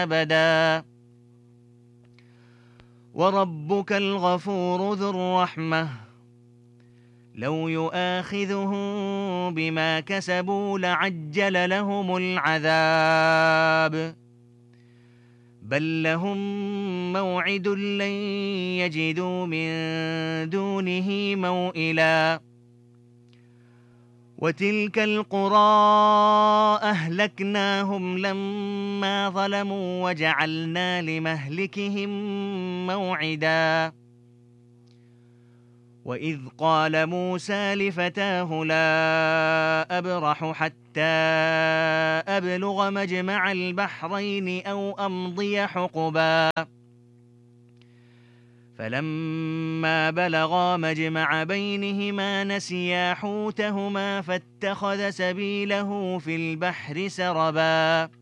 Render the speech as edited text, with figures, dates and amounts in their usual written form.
أبدا. وربك الغفور ذو الرحمة لو يؤاخذهم بما كسبوا لعجل لهم العذاب بل لهم موعد لن يجدوا من دونه موئلا. وتلك القرى أهلكناهم لما ظلموا وجعلنا لمهلكهم موعدا. وإذ قال موسى لفتاه لا أبرح حتى أبلغ مجمع البحرين أو أمضي حقبا فلما بلغا مجمع بينهما نسيا حوتهما فاتخذ سبيله في البحر سربا